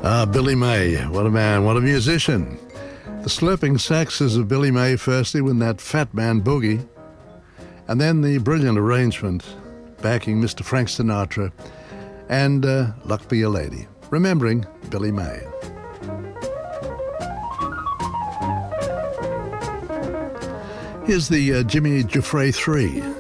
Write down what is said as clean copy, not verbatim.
Billy May, what a man, what a musician. The slurping saxes of Billy May firstly with that Fat Man Boogie, and then the brilliant arrangement backing Mr. Frank Sinatra and Luck Be Your Lady, remembering Billy May. Here's the Jimmy Giuffre 3.